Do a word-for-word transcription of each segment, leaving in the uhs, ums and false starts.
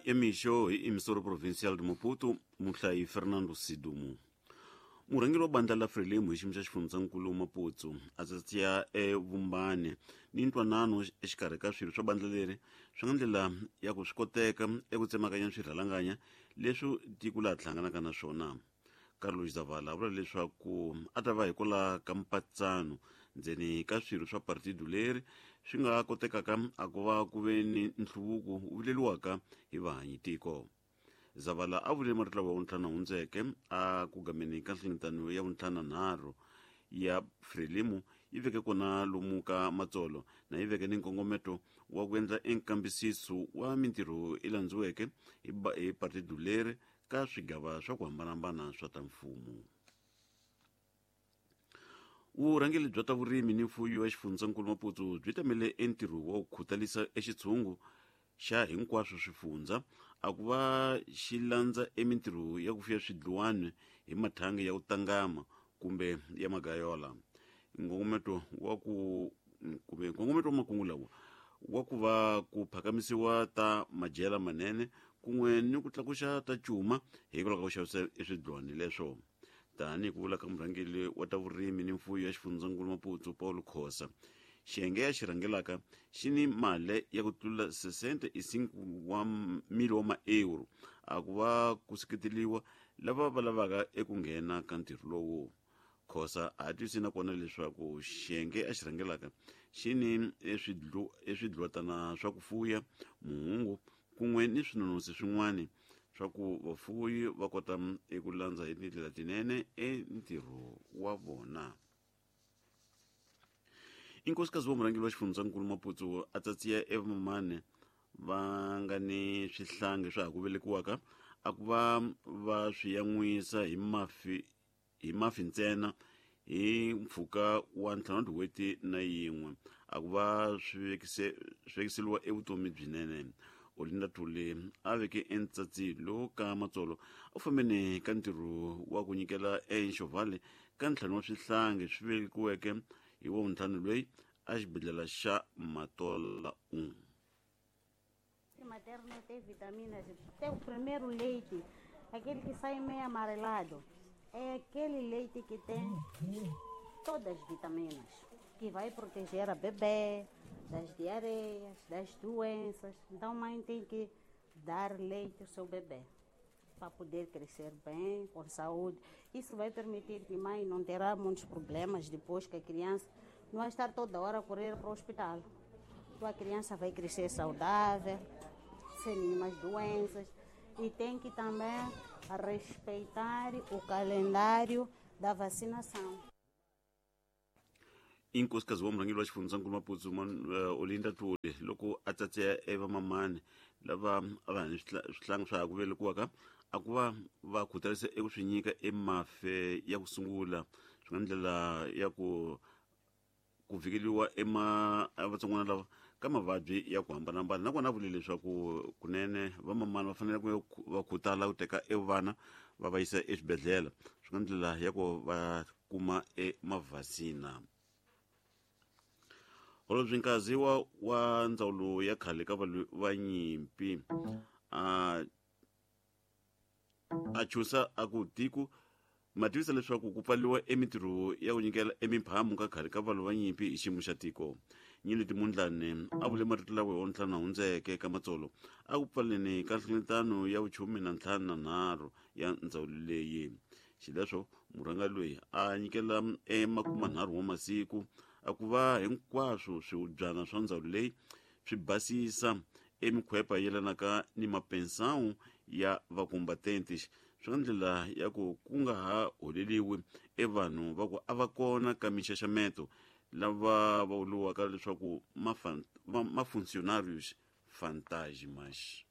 emixo hi emisoro provincial de Maputo muhlayi Fernando Sidumu. Murangelo wa bandla la Frelimo hi xiyimo xa xifundzankulu Maputo a tsatsiya evumbane ni ntwanano exikarhi ka swilo swa bandla leri swi nga ndlela ya ku swi koteka eku tsemakanya swirhalanganya leswi tiko laha hlanganaka na swona. Carlos Zavala a vula leswaku a ta va hi kola ka mpatsano ndzeni ka swirho swa partido leri swi nga kotekaka a ku va ku ve ni nhluvuko wu vileliwaka hi vahanyitiko. Zavala a vule marito lawa wuntlhanu hundzeke a ku gameni ka nhlengetano ya vuntlhanu nharhu ya Frelimo yi veke kona lomu ka matsolo na yi veke ni nkongometo wa ku endla enkambisiso wa mintirho yi landziweke hi partido leri ka swigava swa ku hambanahambana swa ta mfumo. Vurhangeli bya ta vurimi ni mfuyo ya xifundzankulu Maputo byi tamele entirho wa ku khutalisa exitshungu xa hinkwaswo swifundza a ku va xi landza emintirho ya ku fuya swidluwana hi mathangi ya ku tangama kumbe ya magayola. Ngongometo wa ku kumbe ngongometo wa makungu lawa wa ku va ku phakamisiwa ta madyela manene kun'we ni ku tlakuxa ta cuma hi ku laka ku xavisa eswidluwana leswo. Tani ku vula ka murhangeli wa ta vurimi ni mfuyo ya xifundzankulu Maputo Paul Khosa, xiyenge ya xi rhangelaka xi ni mali ya ku tlula sesente isinku wa mili wa ma-euro a ku va ku seketeliwa lava va lavaka eku nghena ka ntirho lowu. Khosa a twisi na kona leswaku xiyenge a xi rhangelaka xi ni eswidlwatana swa ku fuya muhungu kun'we ni swinonosi swin'wana swa ku vafuyi va kota eku landza hi tindlela tinene entirho wa vona. Inkosikazi wa murhangeli wa xifundzankulu Maputo a tsatsiya evamamane va nga ni swihlangi swa ha ku velekiwaka a ku va va swi yan'wisa hi mafi hi mafi ntsena hi mpfhuka wa ntlhanu wa tin'hweti na yin'we a ku va swi vekiseliwa evutomi byinene. Olinda Thule a veke entsatsi lowu ka matsolo u fambeni ka ntirho wa ku nyikela enxovhale ka ntlhanu wa swihlangi swi vekiweke hi wa vuntlhanu loyi a xibedhlele xa Matola um. Materno tem vitaminas, tem o primeiro leite, aquele que sai meio amarelado, é aquele leite que tem todas as vitaminas, que vai proteger a bebê das diarreias, das doenças. Então, mãe tem que dar leite ao seu bebê para poder crescer bem, com saúde. Isso vai permitir que mãe não terá muitos problemas depois que a criança não vai estar toda hora a correr para o hospital. Então, a criança vai crescer saudável, sem nenhumas doenças, e tem que também respeitar o calendário da vacinação. Inkosikazi wa murhangeli wa xifundzankulu Maputo Olinda Thule loko a tsatsiya evamamane lava a va ni swihlangi swa ha ku velekiwaka a ku va va khutalisa eku swi nyika emafe ya ku sungula swi nga ndlela ya ku ku vikeliwa ema vatsongwana lava ka mavabyi ya ku hambanahambana. Nakona a vule leswaku kunene vamamana va fanele ku va khutala ku teka evana va va yisa eswibedhlele swi nga ndlela ya ku va kuma emavhasina. Holobye nkazi wa wa ndzawulo ya khale ka vanyimpi a a chusa a ku tiko ma tivisa leswaku ku pfaliwa emintirho ya ku nyikela emiphamu ka khale ka vanhu vanyimpi hi xiyimo xa tiko. Nyeleti Mundlane a vule marito lawa yo ntlhanu hundzeke ka matsolo a ku pfaleni ka nhlengetano ya vuchumi na ntlhanu na nharhu ya ndzawulo leyi. Xileswo murhangeri loyi a nyikela emakumanharhu wa masiku a ku va hinkwaswo swihubyana swa ndzawulo leyi swi basisa emikhwepa yelanaka ni mapensawu ya vakombatenti swi nga ndlela ya ku ku nga ha holeliwi evanhu va ku a va kona ka mixaxameto lava va vuriwaka leswaku mafuncionários fantasmas.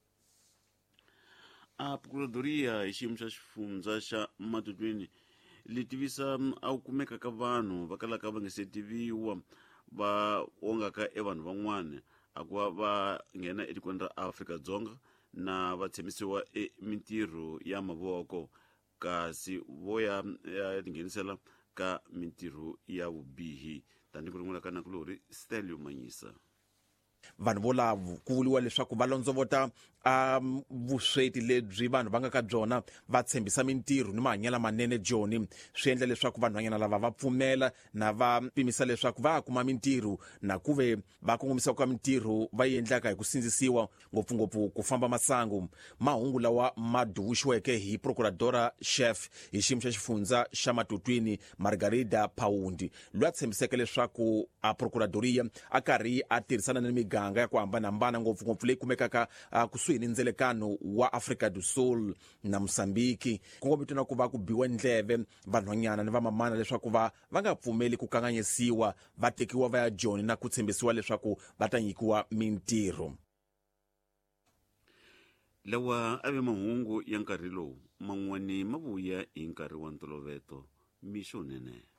A procuradoria hi xiyimo xa xifundza xa Matutwini li tivisa a ku kumeka ka vanhu va kalaka va nga se tiviwa va ongaka e vanhu van'wana a ku va va nghena etikweni ra Afrika-Dzonga na va tshemisiwa e mintirho ya mavoko kasi vo ya ya tinghenisela ka mintirho ya vubihi. Tani ku ringula ka nakulori Stelio Manyisa. vanhu volavo ku vuliwa leswaku va londzovota um vusweti lebyi vanhu va nga ka byona, va tshembisa mintirho ni mahanyelo manene joni. Swi endla leswaku vanhwanyana lava va pfumela na va pimisa leswaku va kuma mintirho, na ku ve va kongomisa ka mintirho va yi endlaka hi ku sindzisiwa ngopfungopfu ku famba masangu. Mahungu lawa ma duvuxiweke hi procuradora chef hi xiyimo xa xifundza xa Matutwini Margarida Paundi, loyi a tshembiseke leswaku a procuradoria a karhi a tirhisana ni miganga ya ku hambanahambana ngopfungopfu leyi kumekaka uh, kusuhi ni ndzelekano wa Afrika du Sul na Mosambiki, ku ngopfu na ku va ku biwa ndleve vanhwanyana ni vamamana leswaku va va nga pfumeli ku kanganyisiwa, va tekiwa va ya joni na ku tshembisiwa leswaku va ta nyikiwa mintirho. Lawa ave mahungu ya nkarhi lowu, man'wani ma vuya hi nkarhi wa ntolovelo. Mixo nene.